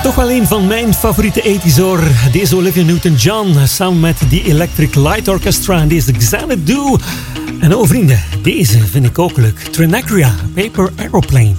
Toch wel een van mijn favoriete 80's hoor. Deze Olivia Newton-John samen met The Electric Light Orchestra en deze Xanadu. En oh vrienden, deze vind ik ook leuk. Trinacria, Paper Aeroplane.